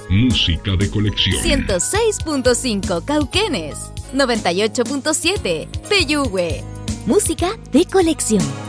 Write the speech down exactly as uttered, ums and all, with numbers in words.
Música de colección. ciento seis punto cinco Cauquenes, noventa y ocho punto siete Peyúgue. Música de colección.